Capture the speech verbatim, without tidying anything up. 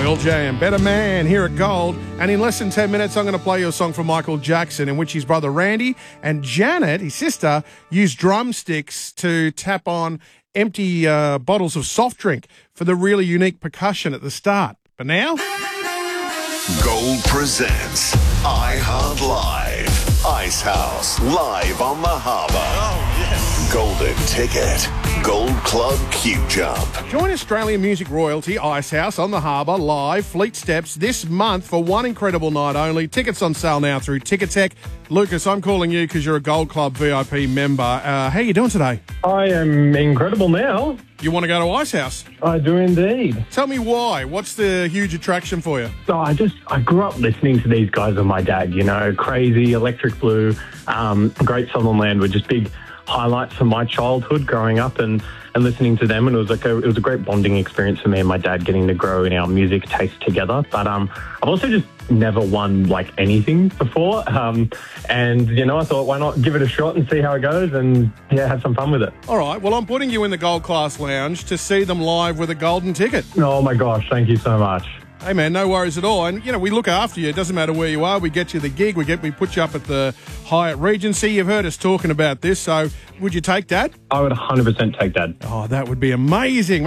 Pearl Jam, Better Man here at Gold. And in less than ten minutes, I'm going to play you a song from Michael Jackson in which his brother Randy and Janet, his sister, used drumsticks to tap on empty uh, bottles of soft drink for the really unique percussion at the start. But now... Gold presents iHeart Live. Ice House, live on the harbour. Oh, yes. Golden Ticket. Gold Club Q Jump. Join Australian music royalty Ice House on the harbour live Fleet Steps this month for one incredible night only. Tickets on sale now through Ticketek. Lucas, I'm calling you because you're a Gold Club V I P member. Uh, how are you doing today? I am incredible now. You want to go to Ice House? I do indeed. Tell me why. What's the huge attraction for you? Oh, I just, I grew up listening to these guys with my dad, you know, Crazy, Electric Blue, um, Great Southern Land were just big highlights from my childhood growing up and, and listening to them. And it was like a, it was a great bonding experience for me and my dad getting to grow in our music taste together. But um, I've also just never won like anything before. Um, and, you know, I thought, why not give it a shot and see how it goes and, yeah, have some fun with it. All right. Well, I'm putting you in the Gold Class Lounge to see them live with a golden ticket. Oh, my gosh. Thank you so much. Hey, man, no worries at all. And, you know, we look after you. It doesn't matter where you are. We get you the gig. We get we put you up at the Hyatt Regency. You've heard us talking about this. So would you take Dad? I would one hundred percent take Dad. Oh, that would be amazing.